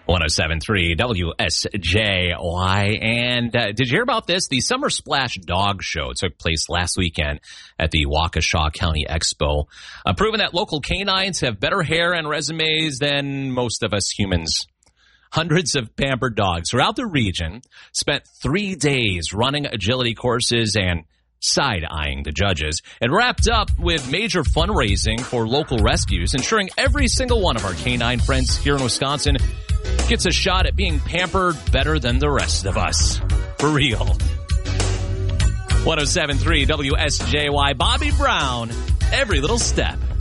107.3 WSJY. And did you hear about this? The Summer Splash Dog Show took place last weekend at the Waukesha County Expo, proving that local canines have better hair and resumes than most of us humans. Hundreds of pampered dogs throughout the region spent 3 days running agility courses and side-eyeing the judges. It wrapped up with major fundraising for local rescues, ensuring every single one of our canine friends here in Wisconsin gets a shot at being pampered better than the rest of us. For real. 107.3 WSJY, Bobby Brown, every little step.